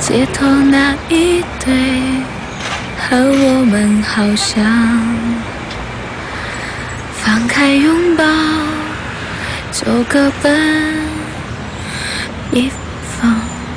街头那一对，和我们好像。放开拥抱，就各奔一方。